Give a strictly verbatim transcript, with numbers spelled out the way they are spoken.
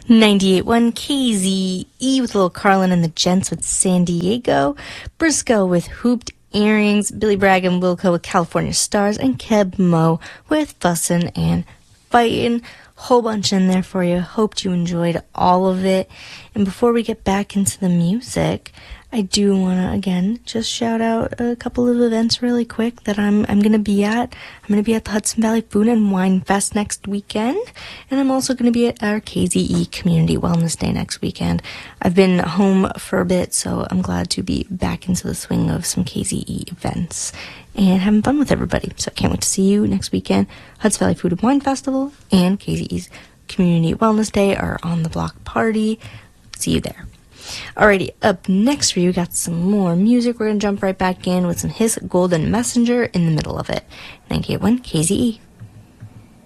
ninety-eight point one K Z E with Little Carlin and the Gents with San Diego, Briscoe with Hooped Earrings, Billy Bragg and Wilco with California Stars, and Keb Mo with Fussin' and Fightin'. Whole bunch in there for you. Hoped you enjoyed all of it. And before we get back into the music, I do want to, again, just shout out a couple of events really quick that I'm I'm going to be at. I'm going to be at the Hudson Valley Food and Wine Fest next weekend, and I'm also going to be at our K Z E Community Wellness Day next weekend. I've been home for a bit, so I'm glad to be back into the swing of some K Z E events and having fun with everybody. So I can't wait to see you next weekend. Hudson Valley Food and Wine Festival and K Z E's Community Wellness Day are on the block party. See you there. Alrighty, up next for you, got some more music. We're going to jump right back in with some His Golden Messenger in the middle of it. ninety-eight point one K Z E.